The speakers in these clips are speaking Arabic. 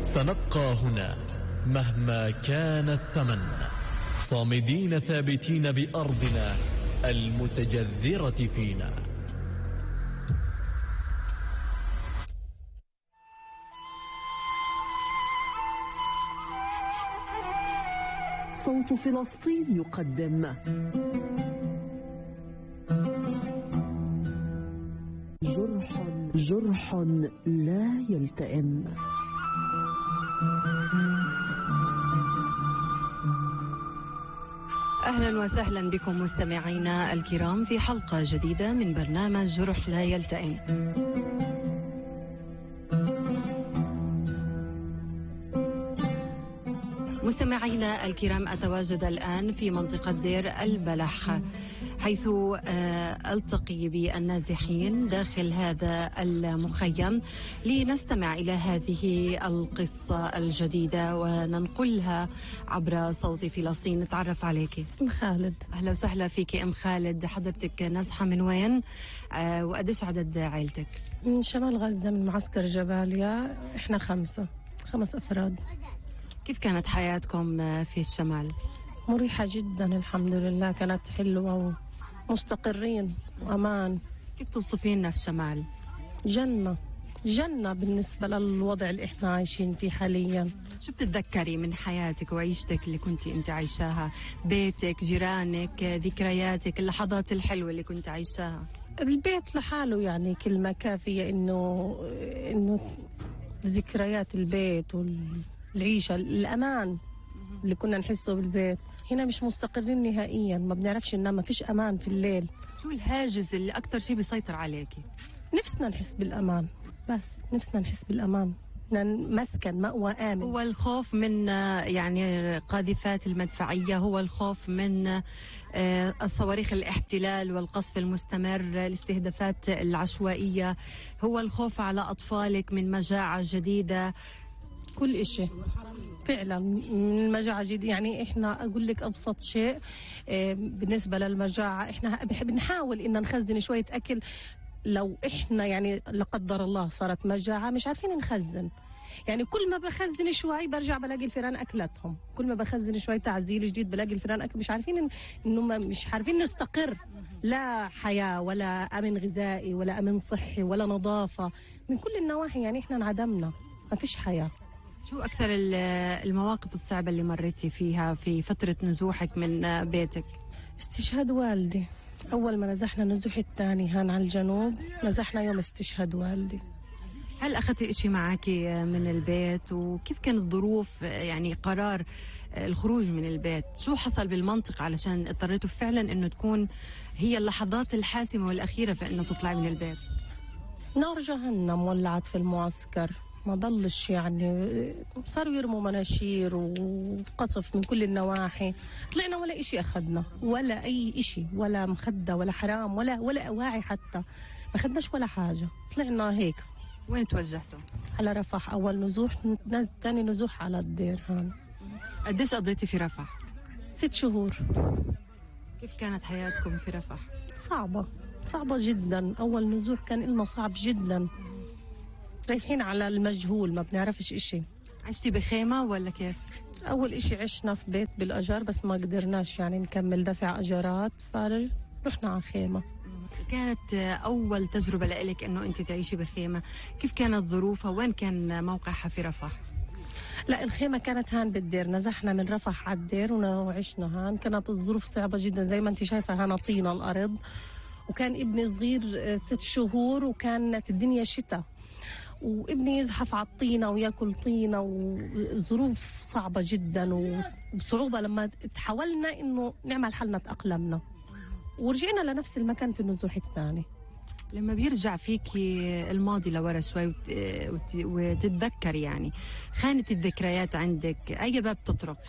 سنبقى هنا مهما كان الثمن، صامدين ثابتين بأرضنا المتجذرة فينا. صوت فلسطين يقدم جرح لا يلتئم. أهلا وسهلا بكم مستمعينا الكرام في حلقة جديدة من برنامج جرح لا يلتئم. مستمعينا الكرام، أتواجد الآن في منطقة دير البلح، حيث ألتقي بالنازحين داخل هذا المخيم لنستمع إلى هذه القصة الجديدة وننقلها عبر صوت فلسطين. نتعرف عليك أم خالد. أهلا وسهلا فيك أم خالد. حضرتك نازحة من وين وقديش عدد عائلتك؟ من شمال غزة، من معسكر جباليا. إحنا خمس أفراد. كيف كانت حياتكم في الشمال؟ مريحة جدا الحمد لله، كانت حلوة ومستقرين وأمان. كيف توصفين لنا الشمال؟ جنة بالنسبة للوضع اللي احنا عايشين فيه حاليا. شو بتتذكري من حياتك وعيشتك اللي كنتي انت عايشاها؟ بيتك، جيرانك، ذكرياتك، اللحظات الحلوة اللي كنت عايشاها؟ البيت لحاله يعني كلمة كافية انه ذكريات البيت والعيشة، الأمان اللي كنا نحسه بالبيت. هنا مش مستقرين نهائيا، ما بنعرفش ننام، ما فيش أمان في الليل. شو الهاجس اللي أكتر شيء بيسيطر عليكي؟ نفسنا نحس بالأمان، بس نفسنا نحس بالأمان، مسكن مأوى آمن. هو الخوف من يعني قاذفات المدفعية، هو الخوف من الصواريخ الاحتلال والقصف المستمر، الاستهدافات العشوائية، هو الخوف على أطفالك من مجاعة جديدة، كل إشي فعلا من المجاعة جديدة. يعني إحنا أقول لك أبسط شيء بالنسبة للمجاعة، إحنا بنحاول إن نخزن شوية أكل. لو إحنا يعني لا قدر الله صارت مجاعة مش عارفين نخزن، يعني كل ما بخزن شوي برجع بلاقي الفيران أكلتهم، كل ما بخزن شوي تعزيل جديد بلاقي الفيران أكل. مش عارفين مش عارفين نستقر، لا حياة ولا أمن غذائي ولا أمن صحي ولا نظافة من كل النواحي. يعني إحنا انعدمنا، ما فيش حياة. شو أكثر المواقف الصعبة اللي مريتي فيها في فترة نزوحك من بيتك؟ استشهاد والدي. أول ما نزحنا النزوح الثاني هان على الجنوب، نزحنا يوم استشهاد والدي. هل أخذتي إشي معاكي من البيت؟ وكيف كانت ظروف يعني قرار الخروج من البيت؟ شو حصل بالمنطقة علشان اضطريتوا فعلا إنه تكون هي اللحظات الحاسمة والأخيرة في إنه تطلعي من البيت؟ نار جهنم ولعت في المعسكر، ما ضلش يعني، صاروا يرموا مناشير وقصف من كل النواحي. طلعنا ولا إشي أخذنا، ولا أي إشي، ولا مخدة ولا حرام ولا أواعي حتى، ما أخذناش ولا حاجة. طلعنا هيك. وين توجهتوا؟ على رفح أول نزوح، ثاني نزوح على الدير هان. قديش قضيتي في رفح؟ 6 شهور. كيف كانت حياتكم في رفح؟ صعبة جدا. أول نزوح كان لنا صعب جدا، رايحين على المجهول، ما بنعرفش إشي. عشتي بخيمة ولا كيف؟ أول إشي عشنا في بيت بالأجار، بس ما قدرناش يعني نكمل دفع أجارات، فرحنا على خيمة. كانت أول تجربة لإلك إنه أنت تعيشي بخيمة، كيف كانت ظروفها؟ وين كان موقعها في رفح؟ لا، الخيمة كانت هان بالدير، نزحنا من رفح على الدير وعشنا هان. كانت الظروف صعبة جدا، زي ما أنت شايفة هنا طينة الأرض، وكان ابني صغير 6 شهور، وكانت الدنيا شتاء، وابني يزحف على الطينة وياكل طينة، وظروف صعبة جدا وصعوبة. لما تحاولنا إنه نعمل حالنا تأقلمنا ورجعنا لنفس المكان في النزوح الثاني. لما بيرجع فيكي الماضي لورا شوي وتتذكر يعني خانة الذكريات عندك، أي باب بتطرق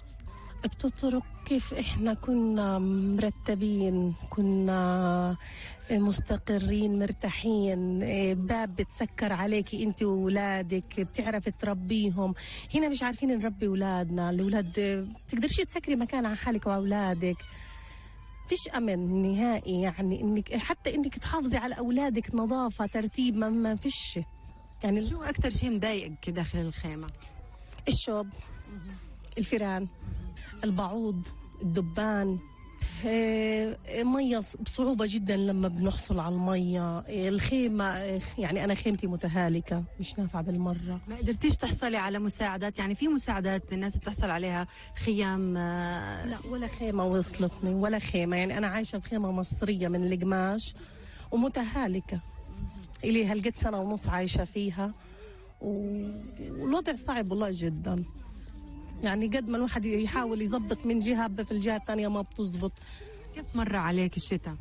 كيف إحنا كنا مرتبين، كنا مستقرين مرتاحين، باب بتسكر عليكي أنت وولادك، بتعرف تربيهم. هنا مش عارفين نربي أولادنا، الأولاد بتقدرش تسكري مكان على حالك وأولادك، فيش أمن نهائي. يعني إنك حتى إنك تحافظي على أولادك، نظافة، ترتيب، ما فيش. يعني شو أكتر شيء مضايقك داخل الخيمة؟ الشوب، الفيران، البعوض، الدبان، مية بصعوبة جدا لما بنحصل على المية، الخيمة يعني أنا خيمتي متهالكة مش نافعة بالمرة. ما قدرتيش تحصلي على مساعدات؟ يعني في مساعدات الناس بتحصل عليها، خيام؟ لا ولا خيمة وصلتني ولا خيمة، يعني أنا عايشة بخيمة مصرية من القماش ومتهالكة، إلي هالقد سنة ونص عايشة فيها والوضع صعب والله جدا. يعني قد ما الواحد يحاول يزبط من جهة في الجهة الثانية ما بتزبط. كيف مر عليك الشتاء؟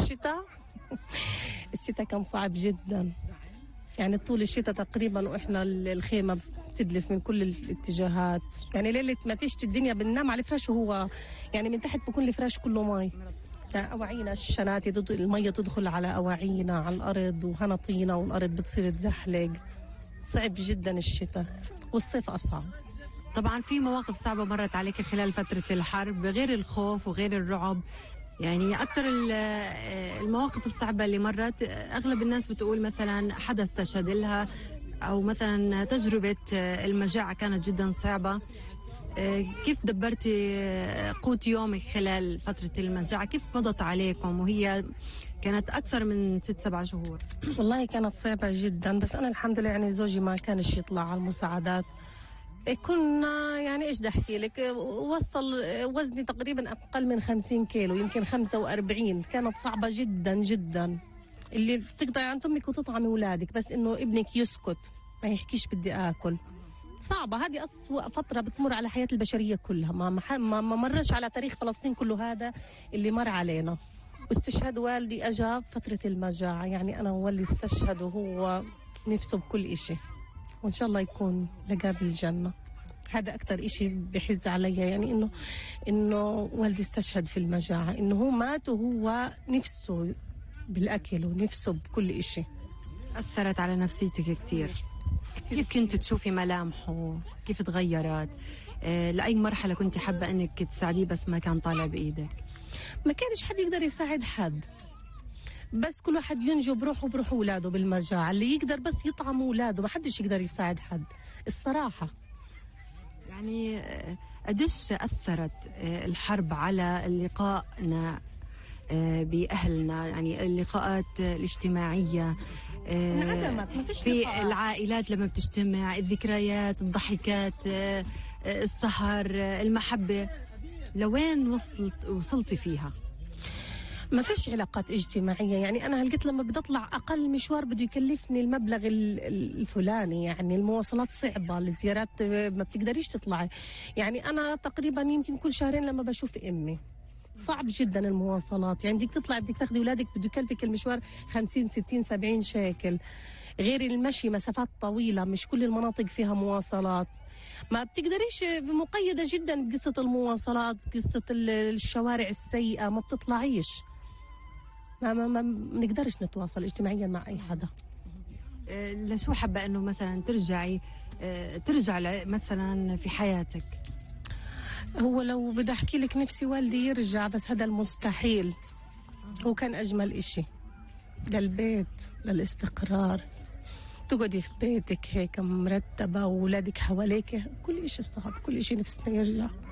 الشتاء كان صعب جدا، يعني طول الشتاء تقريبا وإحنا الخيمة بتدلف من كل الاتجاهات، يعني ليلة ما تشتي الدنيا بننام على الفراش وهو يعني من تحت بكون الفراش كله مي، يعني أواعينا الشناتي المية تدخل على أواعينا على الأرض وهنطينا والأرض بتصير تزحلق. صعب جدا الشتاء، والصيف أصعب. طبعا في مواقف صعبة مرت عليك خلال فترة الحرب، غير الخوف وغير الرعب، يعني أكثر المواقف الصعبة اللي مرت أغلب الناس بتقول مثلا حدا استشهد لها، أو مثلا تجربة المجاعة كانت جدا صعبة. كيف دبرتي قوت يومك خلال فترة المجاعة؟ كيف مضت عليكم وهي كانت أكثر من 6-7 شهور؟ والله كانت صعبة جدا، بس أنا الحمد لله يعني زوجي ما كانش يطلع على المساعدات. كنا يعني ايش بدي احكي لك، وصل وزني تقريبا اقل من 50 كيلو، يمكن 45. كانت صعبه جدا جدا، اللي بتقطعي عن امك وتطعمي اولادك بس انه ابنك يسكت ما يحكيش بدي اكل. صعبه، هذه اسوأ فتره بتمر على حياه البشريه كلها، ما مرش على تاريخ فلسطين كله هذا اللي مر علينا. واستشهاد والدي اجى فتره المجاعه، يعني انا والدي استشهد وهو نفسه بكل إشي، وإن شاء الله يكون لقاه بالجنة. هذا أكتر إشي بحز علي، يعني إنه والدي استشهد في المجاعة، إنه هو مات وهو نفسه بالأكل ونفسه بكل إشي. أثرت على نفسيتك كتير. كيف كنت تشوفي ملامحه؟ كيف تغيرت؟ لأي مرحلة كنت حابة أنك تساعديه بس ما كان طالع بإيدك؟ ما كانش حد يقدر يساعد حد، بس كل واحد ينجو بروحه وبروح أولاده بالمجاعة، اللي يقدر بس يطعم أولاده، ما حدش يقدر يساعد حد الصراحة. يعني قديش أثرت الحرب على لقائنا بأهلنا، يعني اللقاءات الاجتماعية في العائلات لما بتجتمع، الذكريات، الضحكات، السهر، المحبة، لوين وصلتي فيها؟ ما فيش علاقات اجتماعية، يعني أنا هلقيت لما بدي أطلع أقل مشوار بده يكلفني المبلغ الفلاني، يعني المواصلات صعبة، الزيارات ما بتقدريش تطلعي، يعني أنا تقريبا يمكن كل شهرين لما بشوف أمي. صعب جدا المواصلات، يعني بدك تطلع بدك تاخذي أولادك بده يكلفك المشوار 50 60 70 شيكل، غير المشي مسافات طويلة، مش كل المناطق فيها مواصلات، ما بتقدريش، مقيدة جدا بقصة المواصلات، قصة الشوارع السيئة، ما بتطلعيش، ما بنقدرش نتواصل اجتماعيا مع اي حدا. لشو حابه انه مثلا ترجع مثلا في حياتك؟ هو لو بدي احكي لك نفسي والدي يرجع، بس هذا المستحيل. هو كان اجمل اشي للبيت، للاستقرار، تقعدي في بيتك هيك مرتبه واولادك حواليك، كل اشي صعب، كل اشي نفسنا يرجع.